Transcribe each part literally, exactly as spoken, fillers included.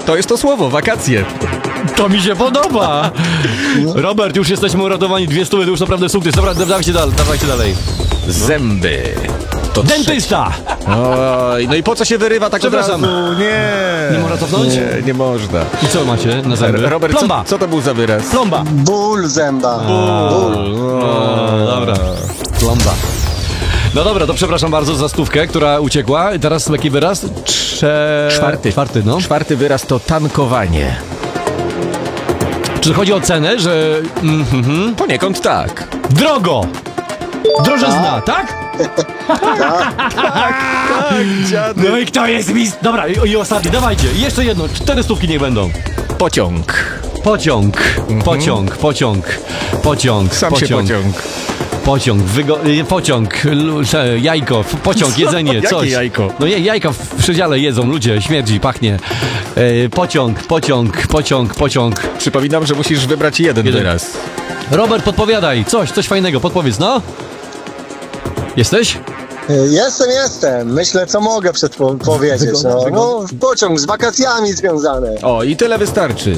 To jest to słowo, wakacje. To mi się podoba. Robert, już jesteśmy uratowani, dwie stówy, to już naprawdę sukces. Dobra, dawajcie dalej, dawajcie dalej. Zęby. To Dentysta! Oj, no i po co się wyrywa tak od razu? Przepraszam. Nie. Nie można cofnąć? Nie, nie można. I co macie na zęby? Robert, Plomba! co, co to był za wyraz? Plomba! Ból zęba. Ból. No, dobra. Plomba. No dobra, to przepraszam bardzo za stówkę, która uciekła. Teraz jaki wyraz? Trze... Czwarty. Czwarty, no. Czwarty wyraz to tankowanie. Czy chodzi o cenę, że... Mm, mm, Poniekąd tak. drogo! Drożyzna, tak? Tak, dziady. No i kto jest mistrz? Dobra, i, i ostatni, dawajcie. I jeszcze jedno, cztery stówki niech będą. Pociąg. Pociąg, pociąg, pociąg, pociąg, Sam pociąg. się pociąg. Pociąg, wygo- y, pociąg, l- e, jajko, f- pociąg, Co? jedzenie, Jakie coś. jajko? No je, jajka w przedziale jedzą ludzie, śmierdzi, pachnie. E, pociąg, pociąg, pociąg, pociąg. Przypominam, że musisz wybrać jeden, Jeden. wyraz. Robert, podpowiadaj, coś, coś fajnego, podpowiedz, no. Jesteś? Jestem, jestem. Myślę, co mogę przedpowiedzieć. No, no, pociąg z wakacjami związane. O, i tyle wystarczy.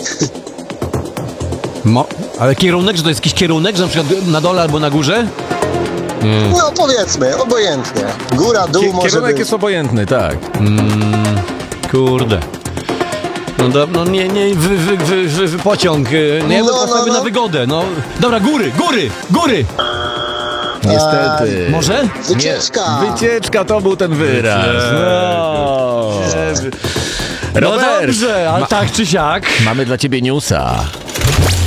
Mo- ale kierunek, że to jest jakiś kierunek, że na przykład na dole albo na górze? No powiedzmy, obojętnie. Góra, dół Kie- może Kierunek być. jest obojętny, tak. Kurde. No, do, no nie, nie, wy, wy, wy, wy, wy pociąg, y, no ja bym No, no, postawił no. na wygodę, no. Dobra, góry, góry, góry! Niestety. Może? Wycieczka. Nie. Wycieczka to był ten wyraz. No. No Robert, dobrze, ale ma- tak czy siak. mamy dla ciebie newsa.